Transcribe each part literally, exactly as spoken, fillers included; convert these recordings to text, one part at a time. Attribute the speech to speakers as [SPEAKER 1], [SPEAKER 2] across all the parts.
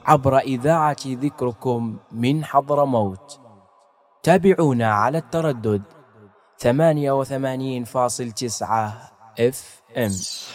[SPEAKER 1] عبر إذاعة ذكركم من حضرموت. تابعونا على التردد ثمانية وثمانين فاصل تسعة اف ام.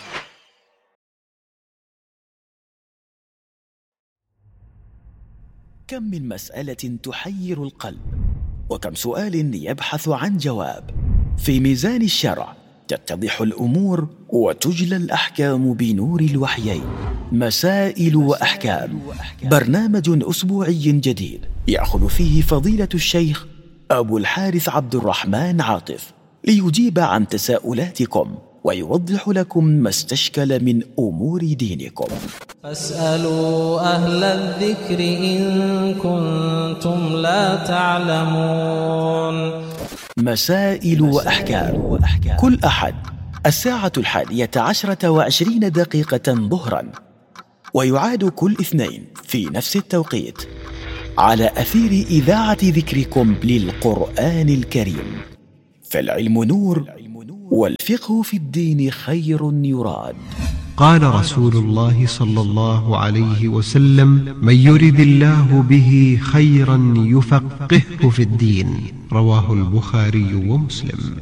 [SPEAKER 2] كم من مسألة تحير القلب، وكم سؤال يبحث عن جواب. في ميزان الشرع تتضح الأمور وتجلى الأحكام بنور الوحيين. مسائل وأحكام، برنامج أسبوعي جديد يأخذ فيه فضيلة الشيخ أبو الحارث عبد الرحمن عاطف ليجيب عن تساؤلاتكم ويوضح لكم ما استشكل من أمور دينكم.
[SPEAKER 3] فاسألوا أهل الذكر إن كنتم لا تعلمون.
[SPEAKER 2] مسائل وأحكام، كل أحد الساعة الحادية عشرة وعشرين دقيقة ظهرا، ويعاد كل اثنين في نفس التوقيت على أثير إذاعة ذكركم للقرآن الكريم. فالعلم نور، والفقه في الدين خير يراد.
[SPEAKER 4] قال رسول الله صلى الله عليه وسلم: من يرد الله به خيرا يفقهه في الدين. رواه البخاري ومسلم.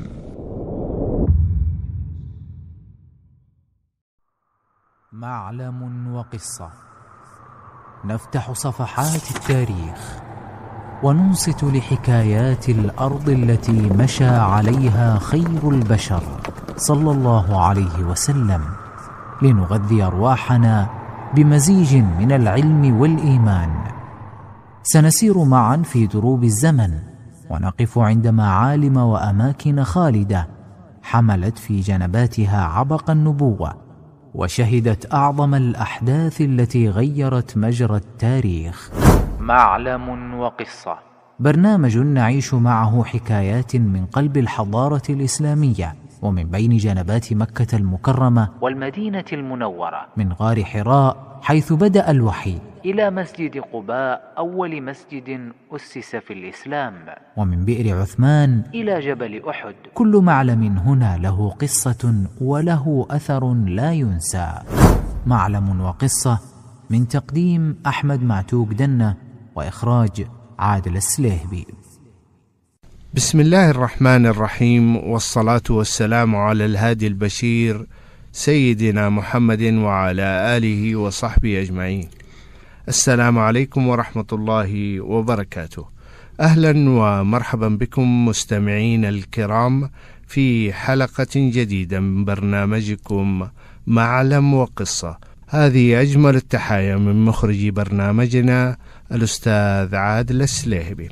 [SPEAKER 5] معلم وقصة، نفتح صفحات التاريخ وننصت لحكايات الأرض التي مشى عليها خير البشر صلى الله عليه وسلم، لنغذي أرواحنا بمزيج من العلم والإيمان. سنسير معا في دروب الزمن ونقف عند معالم وأماكن خالدة حملت في جنباتها عبق النبوة، وشهدت أعظم الأحداث التي غيرت مجرى التاريخ. معلم وقصة، برنامج نعيش معه حكايات من قلب الحضارة الإسلامية ومن بين جنبات مكة المكرمة والمدينة المنورة، من غار حراء حيث بدأ الوحي إلى مسجد قباء أول مسجد أسس في الإسلام، ومن بئر عثمان إلى جبل أحد. كل معلم هنا له قصة وله أثر لا ينسى. معلم وقصة، من تقديم أحمد معتوق دنة وإخراج عادل السليهبي.
[SPEAKER 6] بسم الله الرحمن الرحيم، والصلاة والسلام على الهادي البشير سيدنا محمد وعلى آله وصحبه أجمعين. السلام عليكم ورحمة الله وبركاته. أهلا ومرحبا بكم مستمعين الكرام في حلقة جديدة من برنامجكم معلم وقصة. هذه أجمل التحايا من مخرج برنامجنا الأستاذ عادل السليهبي.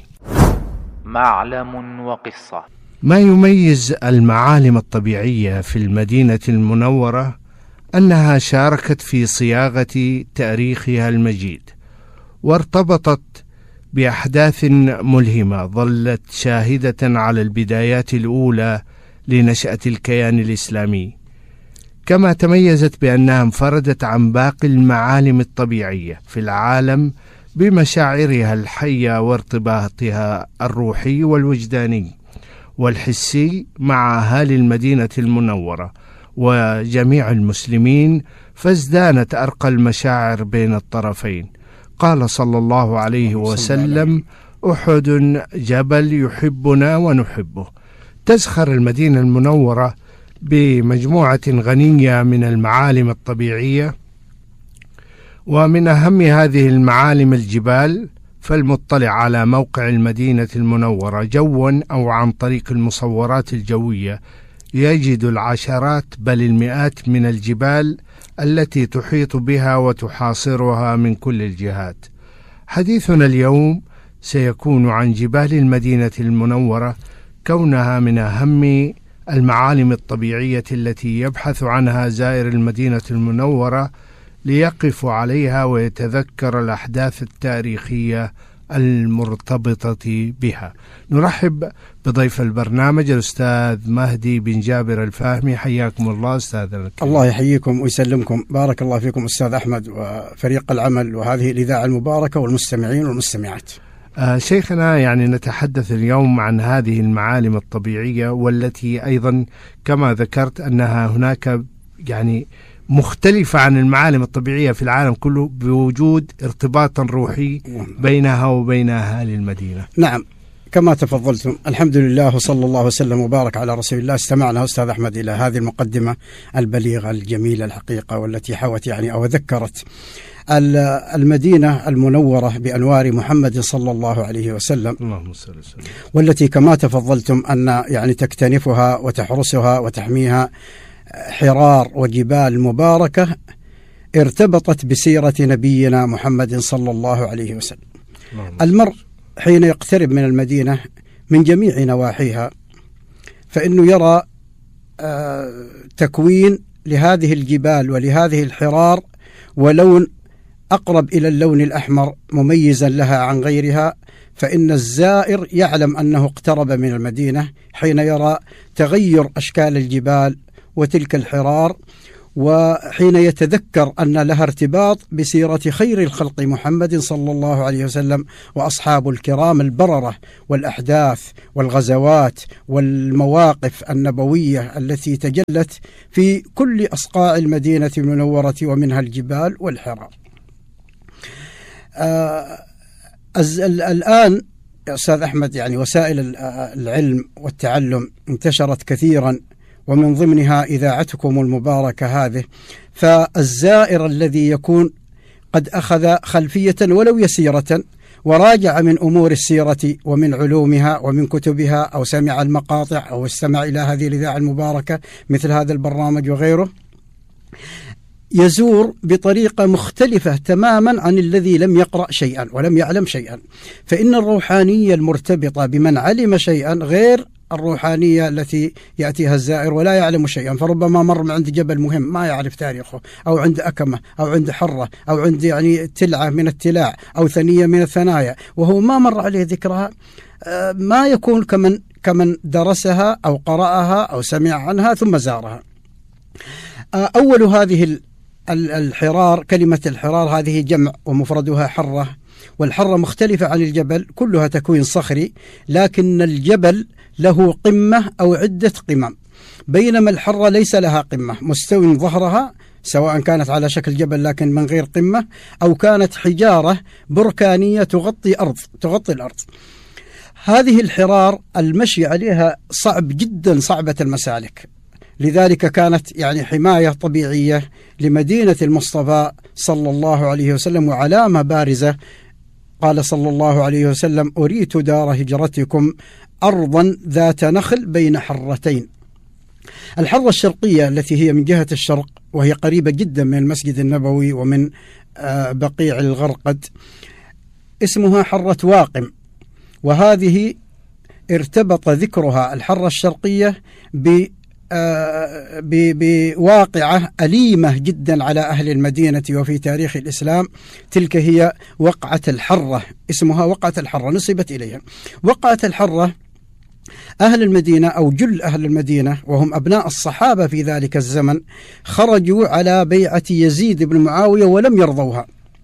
[SPEAKER 5] معلم وقصة،
[SPEAKER 6] ما يميز المعالم الطبيعية في المدينة المنورة أنها شاركت في صياغة تاريخها المجيد، وارتبطت بأحداث ملهمة ظلت شاهدة على البدايات الأولى لنشأة الكيان الإسلامي، كما تميزت بأنها انفردت عن باقي المعالم الطبيعية في العالم بمشاعرها الحية وارتباطها الروحي والوجداني والحسي مع أهالي المدينة المنورة وجميع المسلمين، فازدانت أرقى المشاعر بين الطرفين. قال صلى الله عليه وسلم: أحد جبل يحبنا ونحبه. تزخر المدينة المنورة بمجموعة غنية من المعالم الطبيعية، ومن أهم هذه المعالم الجبال. فالمطلع على موقع المدينة المنورة جوا أو عن طريق المصورات الجوية يجد العشرات بل المئات من الجبال التي تحيط بها وتحاصرها من كل الجهات. حديثنا اليوم سيكون عن جبال المدينة المنورة، كونها من أهم المعالم الطبيعية التي يبحث عنها زائر المدينة المنورة ليقف عليها ويتذكر الأحداث التاريخية المرتبطة بها. نرحب بضيف البرنامج الأستاذ مهدي بن جابر الفاهمي. حياكم الله أستاذنا الكريم.
[SPEAKER 7] الله يحييكم ويسلمكم، بارك الله فيكم أستاذ أحمد وفريق العمل وهذه الإذاعة المباركة والمستمعين والمستمعات.
[SPEAKER 6] آه شيخنا، يعني نتحدث اليوم عن هذه المعالم الطبيعية، والتي أيضا كما ذكرت أنها هناك يعني مختلفة عن المعالم الطبيعية في العالم كله بوجود ارتباطا روحي بينها وبين أهالي المدينة.
[SPEAKER 7] نعم كما تفضلتم، الحمد لله وصلى الله وسلم وبارك على رسول الله. استمعنا أستاذ أحمد إلى هذه المقدمة البليغة الجميلة الحقيقة، والتي حوت يعني أو ذكرت المدينة المنورة بأنوار محمد صلى الله عليه وسلم،
[SPEAKER 6] اللهم صل وسلم،
[SPEAKER 7] والتي كما تفضلتم أن يعني تكتنفها وتحرسها وتحميها حرار وجبال مباركة ارتبطت بسيرة نبينا محمد صلى الله عليه وسلم. المرء حين يقترب من المدينة من جميع نواحيها فإنه يرى تكوين لهذه الجبال ولهذه الحرار ولون أقرب إلى اللون الأحمر مميزا لها عن غيرها، فإن الزائر يعلم أنه اقترب من المدينة حين يرى تغير أشكال الجبال وتلك الحرار، وحين يتذكر أن لها ارتباط بسيرة خير الخلق محمد صلى الله عليه وسلم وأصحاب الكرام البررة، والأحداث والغزوات والمواقف النبوية التي تجلت في كل أصقاع المدينة المنورة ومنها الجبال والحرار. آه الآن يا أستاذ أحمد يعني وسائل العلم والتعلم انتشرت كثيرا، ومن ضمنها إذاعتكم المباركة هذه، فالزائر الذي يكون قد أخذ خلفية ولو يسيرة وراجع من أمور السيرة ومن علومها ومن كتبها، أو سمع المقاطع أو استمع إلى هذه الإذاعة المباركة مثل هذا البرنامج وغيره، يزور بطريقة مختلفة تماما عن الذي لم يقرأ شيئا ولم يعلم شيئا. فإن الروحانية المرتبطة بمن علم شيئا غير الروحانية التي يأتيها الزائر ولا يعلم شيئا، فربما مر عند جبل مهم ما يعرف تاريخه، أو عند أكمة، أو عند حرة، أو عند يعني تلعة من التلاع، أو ثنية من الثنايا، وهو ما مر عليه ذكرها، ما يكون كمن كمن درسها أو قرأها أو سمع عنها ثم زارها. أول هذه الحرار، كلمة الحرار هذه جمع ومفردها حرة، والحرة مختلفة عن الجبل، كلها تكوين صخري، لكن الجبل له قمة أو عدة قمم، بينما الحرة ليس لها قمة، مستوي ظهرها سواء كانت على شكل جبل لكن من غير قمة، أو كانت حجارة بركانية تغطي أرض تغطي الأرض. هذه الحرار المشي عليها صعب جدا، صعبة المسالك، لذلك كانت يعني حماية طبيعية لمدينة المصطفى صلى الله عليه وسلم، وعلامة بارزة. قال صلى الله عليه وسلم: أريت دار هجرتكم أرضا ذات نخل بين حرتين. الحرة الشرقية التي هي من جهة الشرق وهي قريبة جدا من المسجد النبوي ومن بقيع الغرقد اسمها حرة واقم، وهذه ارتبط ذكرها الحرة الشرقية ب بواقعة أليمة جدا على أهل المدينة وفي تاريخ الإسلام، تلك هي وقعة الحرة، اسمها وقعة الحرة، نسبت إليها. وقعة الحرة أهل المدينة أو جل أهل المدينة وهم أبناء الصحابة في ذلك الزمن خرجوا على بيعة يزيد بن معاوية ولم يرضوها،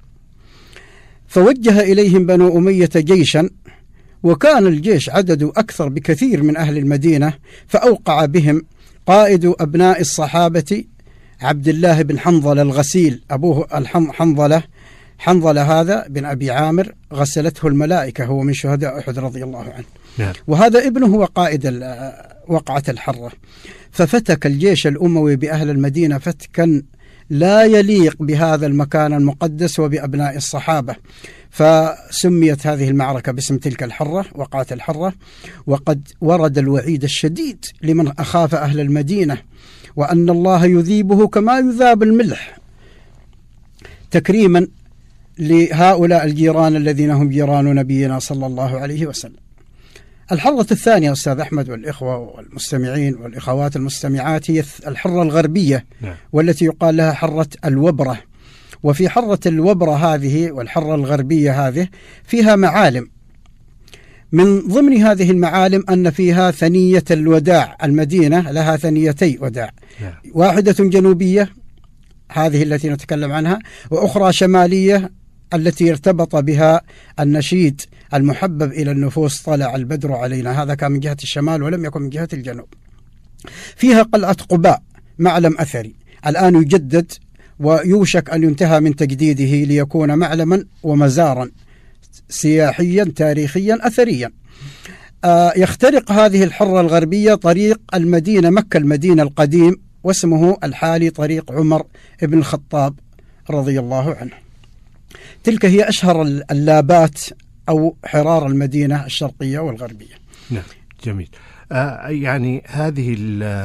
[SPEAKER 7] فوجه إليهم بنو أمية جيشا، وكان الجيش عدده أكثر بكثير من أهل المدينة، فأوقع بهم قائد أبناء الصحابة عبد الله بن حنظلة الغسيل، أبوه حنظلة حنظلة هذا بن أبي عامر غسلته الملائكة، هو من شهداء أحد رضي الله عنه. نعم. وهذا ابنه هو قائد وقعة الحرة. ففتك الجيش الأموي بأهل المدينة فتكا لا يليق بهذا المكان المقدس وبأبناء الصحابة، فسميت هذه المعركة باسم تلك الحرة، وقعة الحرة. وقد ورد الوعيد الشديد لمن أخاف أهل المدينة، وأن الله يذيبه كما يذاب الملح، تكريما لهؤلاء الجيران الذين هم جيران نبينا صلى الله عليه وسلم. الحرة الثانية أستاذ أحمد والإخوة والمستمعين والإخوات المستمعات هي الحرة الغربية، والتي يقال لها حرة الوبرة. وفي حرة الوبرة هذه والحرة الغربية هذه فيها معالم، من ضمن هذه المعالم أن فيها ثنية الوداع، المدينة لها ثنيتي وداع، واحدة جنوبية هذه التي نتكلم عنها، وأخرى شمالية التي ارتبط بها النشيد المحبب إلى النفوس طلع البدر علينا، هذا كان من جهة الشمال ولم يكن من جهة الجنوب. فيها قلعة قباء، معلم أثري، الآن يجدد ويوشك أن ينتهى من تجديده ليكون معلما ومزارا سياحيا تاريخيا أثريا. آه يخترق هذه الحرة الغربية طريق المدينة مكة المدينة القديم، واسمه الحالي طريق عمر بن الخطاب رضي الله عنه. تلك هي أشهر اللابات أو حرار المدينة الشرقية والغربية.
[SPEAKER 6] نعم جميل. آه يعني هذه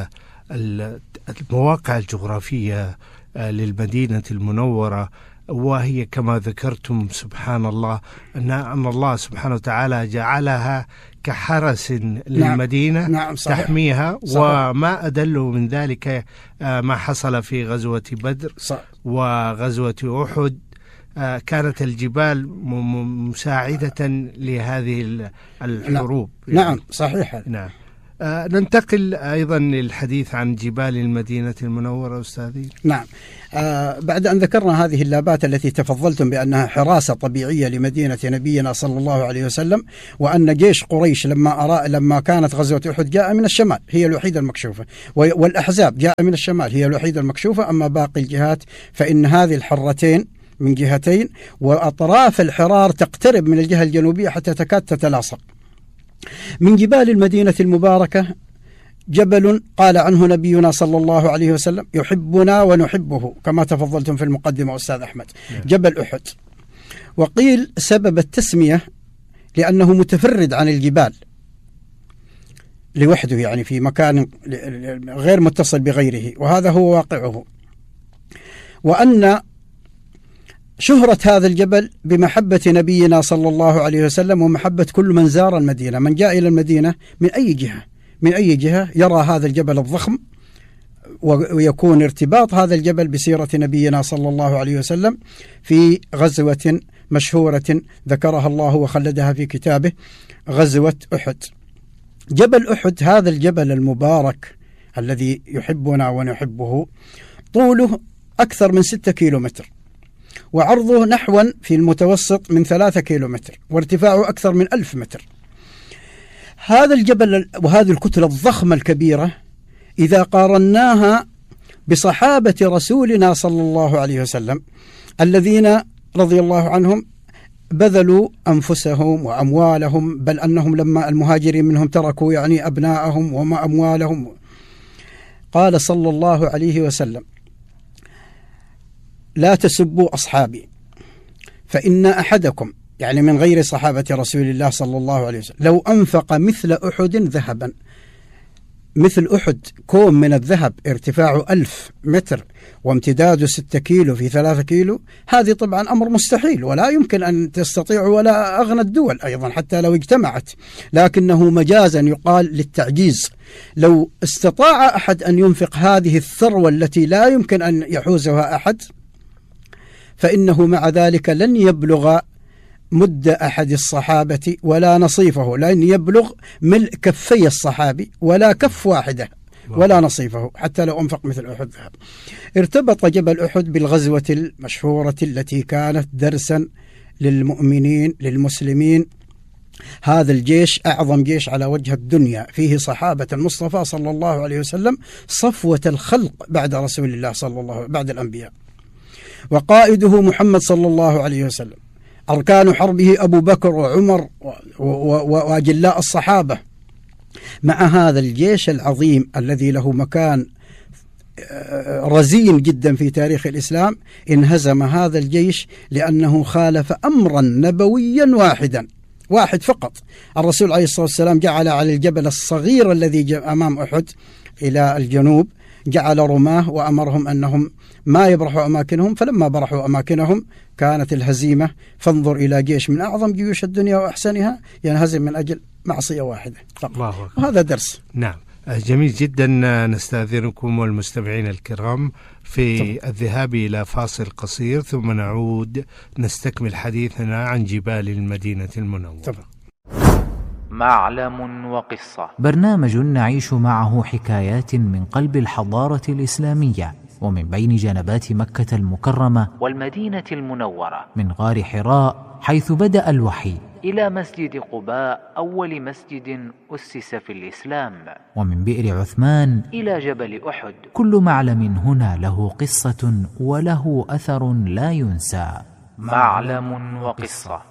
[SPEAKER 6] المواقع الجغرافية آه للمدينة المنورة، وهي كما ذكرتم سبحان الله أن أن الله سبحانه وتعالى جعلها كحرس للمدينة.
[SPEAKER 7] نعم. نعم صحيح.
[SPEAKER 6] تحميها.
[SPEAKER 7] صحيح.
[SPEAKER 6] وما أدل من ذلك ما حصل في غزوة بدر صحيح. وغزوة أحد. كانت الجبال مساعدة لهذه الحروب.
[SPEAKER 7] نعم, يعني. نعم صحيح.
[SPEAKER 6] نعم. آه ننتقل أيضا للحديث عن جبال المدينة المنورة أستاذي.
[SPEAKER 7] نعم. آه بعد أن ذكرنا هذه اللابات التي تفضلتم بأنها حراسة طبيعية لمدينة نبينا صلى الله عليه وسلم، وأن جيش قريش لما أرى لما كانت غزوة أحد جاء من الشمال هي الوحيدة المكشوفة، والأحزاب جاء من الشمال هي الوحيدة المكشوفة، أما باقي الجهات فإن هذه الحرتين من جهتين، وأطراف الحرار تقترب من الجهة الجنوبية حتى تكاد تتلاصق. من جبال المدينة المباركة جبل قال عنه نبينا صلى الله عليه وسلم يحبنا ونحبه كما تفضلتم في المقدمة أستاذ أحمد. جبل أحد، وقيل سبب التسمية لأنه متفرد عن الجبال لوحده، يعني في مكان غير متصل بغيره، وهذا هو واقعه. وأن شهرة هذا الجبل بمحبة نبينا صلى الله عليه وسلم ومحبة كل من زار المدينة، من جاء إلى المدينة من أي جهة من أي جهة يرى هذا الجبل الضخم، ويكون ارتباط هذا الجبل بسيرة نبينا صلى الله عليه وسلم في غزوة مشهورة ذكرها الله وخلدها في كتابه، غزوة أحد. جبل أحد هذا الجبل المبارك الذي يحبنا ونحبه طوله أكثر من ستة كيلومتر، وعرضه نحو في المتوسط من ثلاثة كيلومتر، وارتفاعه أكثر من ألف متر. هذا الجبل وهذه الكتلة الضخمة الكبيرة إذا قارناها بصحابة رسولنا صلى الله عليه وسلم الذين رضي الله عنهم بذلوا أنفسهم وأموالهم، بل أنهم لما المهاجرين منهم تركوا يعني أبناءهم وما أموالهم. قال صلى الله عليه وسلم لا تسبوا أصحابي فإن أحدكم، يعني من غير صحابة رسول الله صلى الله عليه وسلم، لو أنفق مثل أحد ذهبا، مثل أحد كوم من الذهب ارتفاعه ألف متر وامتداده ستة كيلو في ثلاثة كيلو، هذه طبعا أمر مستحيل ولا يمكن أن تستطيع، ولا أغنى الدول أيضا حتى لو اجتمعت، لكنه مجازا يقال للتعجيز. لو استطاع أحد أن ينفق هذه الثروة التي لا يمكن أن يحوزها أحد، فإنه مع ذلك لن يبلغ مد أحد الصحابة ولا نصيفه، لن يبلغ ملء كفي الصحابي ولا كف واحدة ولا نصيفه حتى لو أنفق مثل أحد ذهب. ارتبط جبل أحد بالغزوة المشهورة التي كانت درسا للمؤمنين للمسلمين. هذا الجيش أعظم جيش على وجه الدنيا، فيه صحابة المصطفى صلى الله عليه وسلم صفوة الخلق بعد رسول الله صلى الله عليه وسلم بعد الأنبياء، وقائده محمد صلى الله عليه وسلم، أركان حربه أبو بكر وعمر وأجلاء الصحابة. مع هذا الجيش العظيم الذي له مكان رزين جدا في تاريخ الإسلام، انهزم هذا الجيش لأنه خالف أمرا نبويا واحدا واحد فقط. الرسول عليه الصلاة والسلام جعل على الجبل الصغير الذي أمام أحد إلى الجنوب جعل رماه وأمرهم أنهم ما يبرحوا أماكنهم، فلما برحوا أماكنهم كانت الهزيمة. فانظر إلى جيش من أعظم جيوش الدنيا وأحسنها ينهزم من أجل معصية واحدة فقط. وهذا درس.
[SPEAKER 6] نعم جميل جدا. نستأذنكم والمستمعين الكرام في طبعا. الذهاب إلى فاصل قصير ثم نعود نستكمل حديثنا عن جبال المدينة المنورة. طبعا.
[SPEAKER 5] معلم وقصة، برنامج نعيش معه حكايات من قلب الحضارة الإسلامية ومن بين جنبات مكة المكرمة والمدينة المنورة، من غار حراء حيث بدأ الوحي
[SPEAKER 8] إلى مسجد قباء أول مسجد أسس في الإسلام،
[SPEAKER 5] ومن بئر عثمان
[SPEAKER 8] إلى جبل أحد.
[SPEAKER 5] كل معلم هنا له قصة وله أثر لا ينسى.
[SPEAKER 8] معلم وقصة.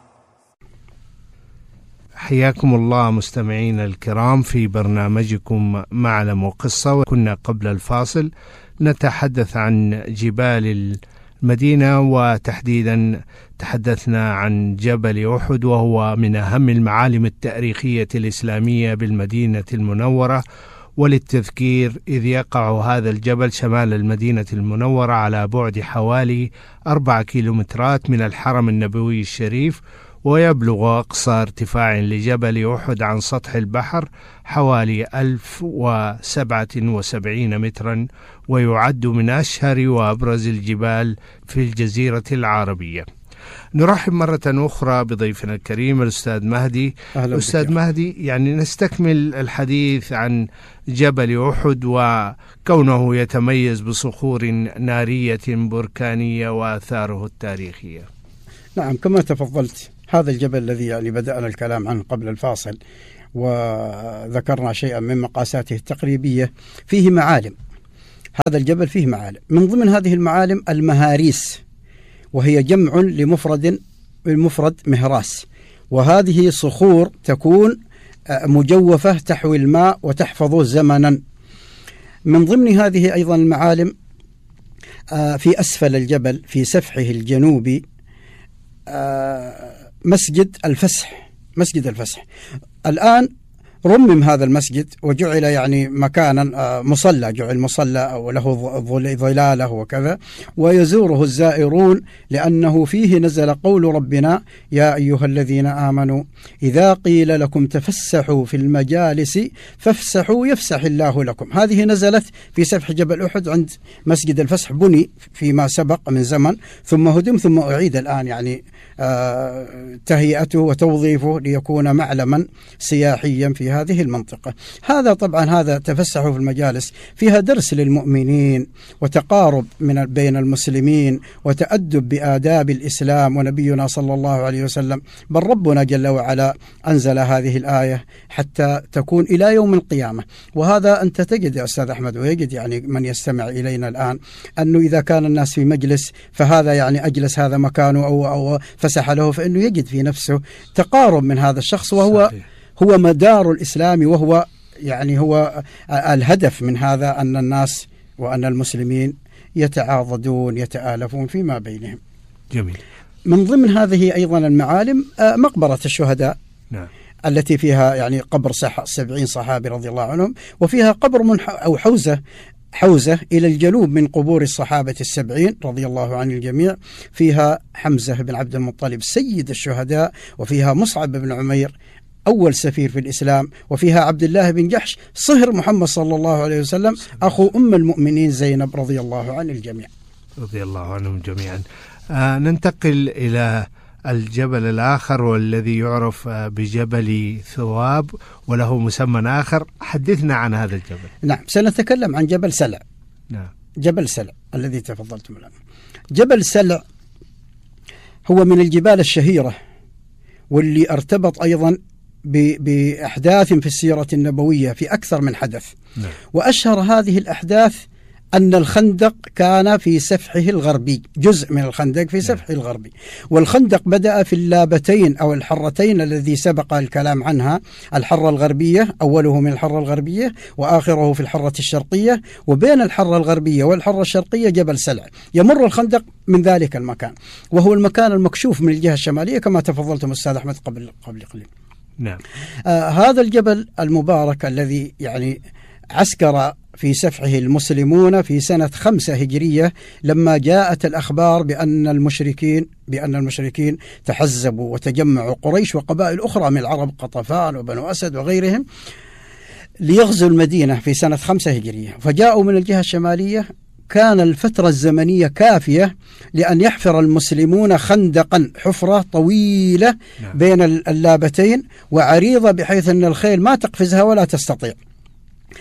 [SPEAKER 6] حياكم الله مستمعين الكرام في برنامجكم معلم وقصة. وكنا قبل الفاصل نتحدث عن جبال المدينة، وتحديدا تحدثنا عن جبل أحد، وهو من أهم المعالم التاريخية الإسلامية بالمدينة المنورة. وللتذكير، إذ يقع هذا الجبل شمال المدينة المنورة على بعد حوالي أربع كيلومترات من الحرم النبوي الشريف، ويبلغ أقصى ارتفاع لجبل أحد عن سطح البحر حوالي ألف وسبعة وسبعين مترا، ويعد من أشهر وأبرز الجبال في الجزيرة العربية. نرحب مرة أخرى بضيفنا الكريم الأستاذ مهدي. أستاذ مهدي، يعني نستكمل الحديث عن جبل أحد وكونه يتميز بصخور نارية بركانية وآثاره التاريخية.
[SPEAKER 7] نعم، كما تفضلت، هذا الجبل الذي يعني بدأنا الكلام عنه قبل الفاصل وذكرنا شيئا من مقاساته التقريبية، فيه معالم. هذا الجبل فيه معالم، من ضمن هذه المعالم المهاريس، وهي جمع لمفرد المفرد مهراس، وهذه صخور تكون مجوفة تحوي الماء وتحفظه زمنا. من ضمن هذه أيضا المعالم في أسفل الجبل في سفحه الجنوبي مسجد الفسح. مسجد الفسح الآن رمم هذا المسجد وجعل يعني مكانا مصلى، جعل مصلى وله ظلاله وكذا، ويزوره الزائرون لأنه فيه نزل قول ربنا: يا أيها الذين آمنوا إذا قيل لكم تفسحوا في المجالس فافسحوا يفسح الله لكم. هذه نزلت في سفح جبل أحد عند مسجد الفسح، بني فيما سبق من زمن ثم هدم ثم أعيد الآن، يعني آه تهيئته وتوظيفه ليكون معلما سياحيا في هذه المنطقة. هذا طبعا هذا تفسحوا في المجالس فيها درس للمؤمنين وتقارب من بين المسلمين وتأدب بآداب الإسلام ونبينا صلى الله عليه وسلم، بل ربنا جل وعلا أنزل هذه الآية حتى تكون إلى يوم القيامة. وهذا أنت تجد يا أستاذ أحمد، ويجد يعني من يستمع إلينا الآن، أنه إذا كان الناس في مجلس فهذا يعني أجلس هذا مكانه أو, أو فسح له، فإنه يجد في نفسه تقارب من هذا الشخص، وهو صحيح. هو مدار الإسلام، وهو يعني هو الهدف من هذا أن الناس وأن المسلمين يتعاضدون يتآلفون فيما بينهم.
[SPEAKER 6] جميل.
[SPEAKER 7] من ضمن هذه أيضا المعالم مقبرة الشهداء، نعم، التي فيها يعني قبر سبعين صحابي رضي الله عنهم، وفيها قبر من أو حوزة حوزة إلى الجنوب من قبور الصحابة السبعين رضي الله عن الجميع، فيها حمزة بن عبد المطلب سيد الشهداء، وفيها مصعب بن عمير أول سفير في الإسلام، وفيها عبد الله بن جحش صهر محمد صلى الله عليه وسلم أخو أم المؤمنين زينب رضي الله عن الجميع.
[SPEAKER 6] رضي الله عنهم جميعا. آه ننتقل إلى الجبل الآخر والذي يعرف بجبل ثواب، وله مسمى آخر. حدثنا عن هذا الجبل.
[SPEAKER 7] نعم، سنتكلم عن جبل سلع.
[SPEAKER 6] نعم.
[SPEAKER 7] جبل سلع الذي تفضلتم الآن. جبل سلع هو من الجبال الشهيرة، واللي ارتبط أيضا بأحداث في السيرة النبوية في أكثر من حدث. نعم. وأشهر هذه الأحداث أن الخندق كان في سفحه الغربي، جزء من الخندق في سفحه الغربي، والخندق بدأ في اللابتين أو الحرتين الذي سبق الكلام عنها، الحرة الغربية، أوله من الحرة الغربية وآخره في الحرة الشرقية، وبين الحرة الغربية والحرة الشرقية جبل سلع، يمر الخندق من ذلك المكان، وهو المكان المكشوف من الجهة الشمالية كما تفضلتم أستاذ أحمد قبل قبل قليل.
[SPEAKER 6] نعم.
[SPEAKER 7] آه هذا الجبل المبارك الذي يعني عسكر في سفحه المسلمون في سنة خمسة هجرية، لما جاءت الأخبار بأن المشركين بأن المشركين تحزبوا وتجمعوا قريش وقبائل أخرى من العرب، قطفان وبنو أسد وغيرهم، ليغزوا المدينة في سنة خمسة هجرية، فجاءوا من الجهة الشمالية. كان الفترة الزمنية كافية لأن يحفر المسلمون خندقا، حفرة طويلة بين اللابتين وعريضة بحيث أن الخيل ما تقفزها ولا تستطيع.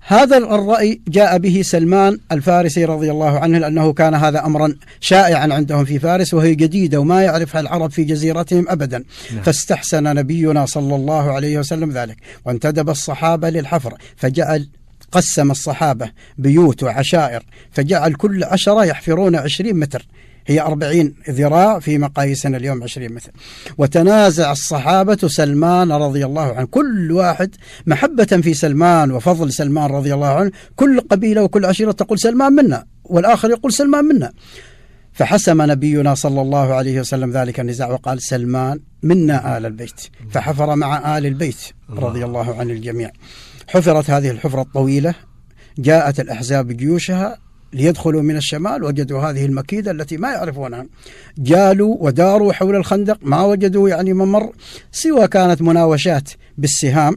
[SPEAKER 7] هذا الرأي جاء به سلمان الفارسي رضي الله عنه، لأنه كان هذا أمرا شائعا عندهم في فارس، وهي جديدة وما يعرفها العرب في جزيرتهم أبدا. نعم. فاستحسن نبينا صلى الله عليه وسلم ذلك، وانتدب الصحابة للحفر، فجعل قسم الصحابة بيوت وعشائر، فجعل كل عشرة يحفرون عشرين متر، هي أربعين ذراع في مقاييسنا اليوم عشرين متر. وتنازع الصحابة سلمان رضي الله عنه، كل واحد محبة في سلمان وفضل سلمان رضي الله عنه، كل قبيلة وكل عشيرة تقول سلمان منا، والآخر يقول سلمان منا. فحسم نبينا صلى الله عليه وسلم ذلك النزاع وقال سلمان منا آل البيت، فحفر مع آل البيت رضي الله عن الجميع. حفرت هذه الحفرة الطويلة، جاءت الأحزاب بجيوشها ليدخلوا من الشمال، وجدوا هذه المكيدة التي ما يعرفونها، جالوا وداروا حول الخندق، ما وجدوا يعني ممر سوى كانت مناوشات بالسهام.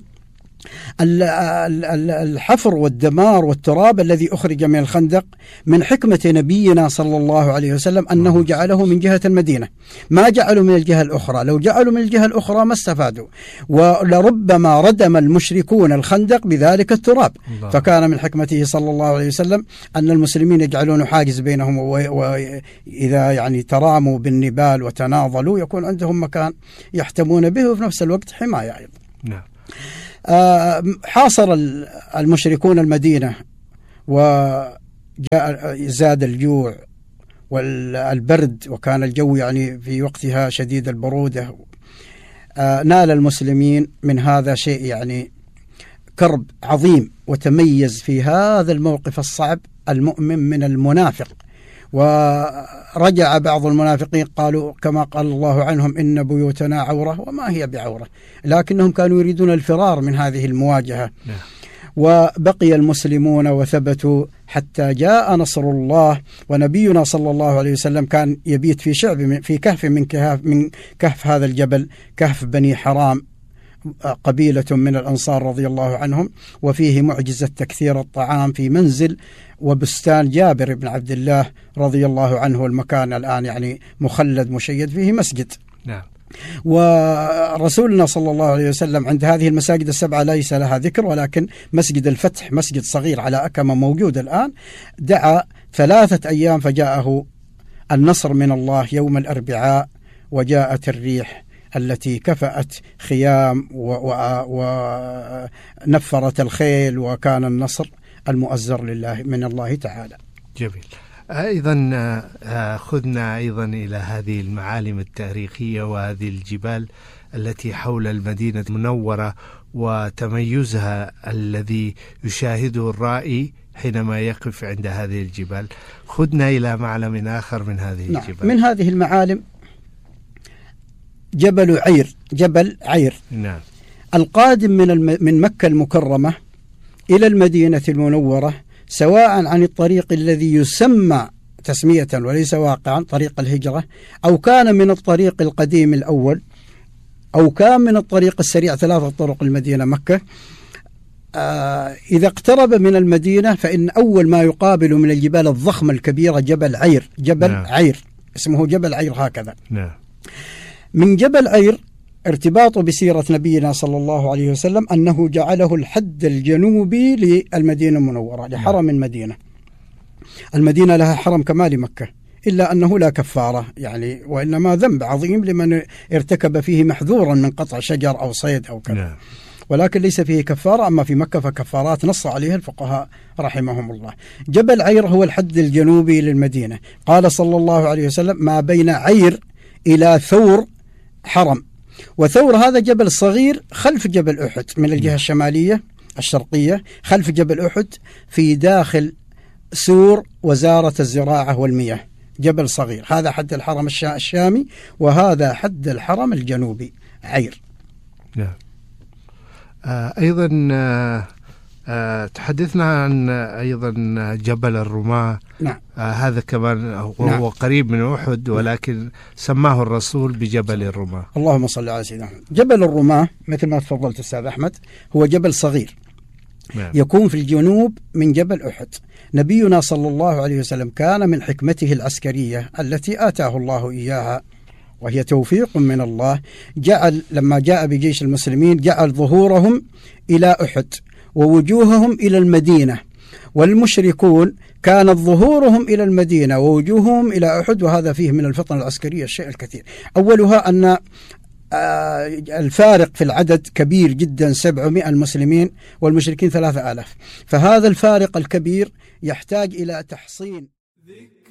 [SPEAKER 7] الحفر والدمار والتراب الذي أخرج من الخندق من حكمة نبينا صلى الله عليه وسلم أنه جعله من جهة المدينة، ما جعلوا من الجهة الأخرى. لو جعلوا من الجهة الأخرى ما استفادوا، ولربما ردم المشركون الخندق بذلك التراب. الله. فكان من حكمته صلى الله عليه وسلم أن المسلمين يجعلون حاجز بينهم، وإذا يعني تراموا بالنبال وتناضلوا يكون عندهم مكان يحتمون به، وفي نفس الوقت حماية أيضا. نعم. حاصر المشركون المدينة، وجاء زاد الجوع والبرد، وكان الجو يعني في وقتها شديد البرودة. نال المسلمين من هذا شيء يعني كرب عظيم، وتميز في هذا الموقف الصعب المؤمن من المنافق. ورجع بعض المنافقين قالوا كما قال الله عنهم إن بيوتنا عورة وما هي بعورة، لكنهم كانوا يريدون الفرار من هذه المواجهة. وبقي المسلمون وثبتوا حتى جاء نصر الله. ونبينا صلى الله عليه وسلم كان يبيت في شعب في كهف من كهف من كهف هذا الجبل، كهف بني حرام، قبيلة من الأنصار رضي الله عنهم، وفيه معجزة تكثير الطعام في منزل وبستان جابر بن عبد الله رضي الله عنه، والمكان الآن يعني مخلد مشيد فيه مسجد. نعم. ورسولنا صلى الله عليه وسلم عند هذه المساجد السبعة ليس لها ذكر، ولكن مسجد الفتح مسجد صغير على أكمة موجود الآن، دعا ثلاثة أيام فجاءه النصر من الله يوم الأربعاء، وجاءت الريح التي كفأت خيام ونفرت الخيل، وكان النصر المؤزر لله من الله تعالى.
[SPEAKER 6] جميل. أيضا خذنا أيضا إلى هذه المعالم التاريخية وهذه الجبال التي حول المدينة المنورة، وتميزها الذي يشاهده الرائي حينما يقف عند هذه الجبال. خذنا إلى معلم آخر من هذه
[SPEAKER 7] نعم.
[SPEAKER 6] الجبال.
[SPEAKER 7] من هذه المعالم جبل عير، جبل عير.
[SPEAKER 6] نعم.
[SPEAKER 7] القادم من الم... من مكة المكرمة إلى المدينة المنورة، سواء عن الطريق الذي يسمى تسمية وليس واقعا طريق الهجرة، أو كان من الطريق القديم الأول، أو كان من الطريق السريع، ثلاثة طرق المدينة مكة. آه إذا اقترب من المدينة فإن أول ما يقابل من الجبال الضخمة الكبيرة جبل عير، جبل نعم. عير، اسمه جبل عير هكذا. نعم. من جبل عير ارتباطه بسيرة نبينا صلى الله عليه وسلم أنه جعله الحد الجنوبي للمدينة المنورة، لحرم المدينة. المدينة لها حرم كما لمكة، إلا أنه لا كفارة يعني، وإنما ذنب عظيم لمن ارتكب فيه محذورا من قطع شجر أو صيد أو كذا، ولكن ليس فيه كفارة. أما في مكة فكفارات نص عليها الفقهاء رحمهم الله. جبل عير هو الحد الجنوبي للمدينة. قال صلى الله عليه وسلم ما بين عير إلى ثور حرم. وثور هذا جبل صغير خلف جبل أحد من الجهة الشمالية الشرقية، خلف جبل أحد في داخل سور وزارة الزراعة والمياه. جبل صغير، هذا حد الحرم الشامي، وهذا حد الحرم الجنوبي عير.
[SPEAKER 6] نعم. آه أيضا آه آه تحدثنا عن أيضا جبل الرماة.
[SPEAKER 7] نعم.
[SPEAKER 6] آه هذا كمان وهو نعم. قريب من أحد، ولكن سماه الرسول بجبل الرماة.
[SPEAKER 7] اللهم صل على سيدنا محمد. جبل الرماة مثل ما تفضلت أستاذ أحمد هو جبل صغير نعم. يكون في الجنوب من جبل أحد. نبينا صلى الله عليه وسلم كان من حكمته العسكرية التي آتاه الله إياها، وهي توفيق من الله، جعل لما جاء بجيش المسلمين جعل ظهورهم إلى أحد، ووجوههم إلى المدينة، والمشركون كانت ظهورهم إلى المدينة ووجوههم إلى أحد، وهذا فيه من الفطنة العسكرية الشيء الكثير. أولها أن الفارق في العدد كبير جدا، سبعمائة المسلمين والمشركين ثلاثة آلاف، فهذا الفارق الكبير يحتاج إلى تحصين.